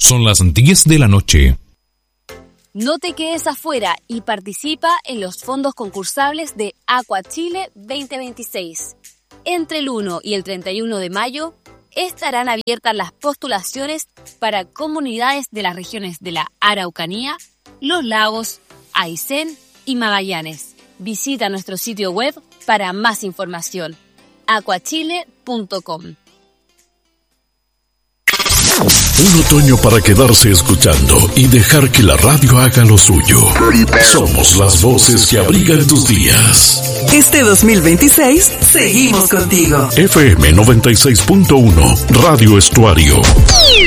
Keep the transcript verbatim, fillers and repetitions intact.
Son las diez de la noche. No te quedes afuera y participa en los fondos concursables de Aqua Chile veinte veintiséis. Entre el uno y el treinta y uno de mayo estarán abiertas las postulaciones para comunidades de las regiones de la Araucanía, Los Lagos, Aysén y Magallanes. Visita nuestro sitio web para más información. aquachile punto com. Un otoño para quedarse escuchando y dejar que la radio haga lo suyo. Somos las voces que abrigan tus días. Este dos mil veintiséis, seguimos contigo. F M noventa y seis punto uno, Radio Estuario.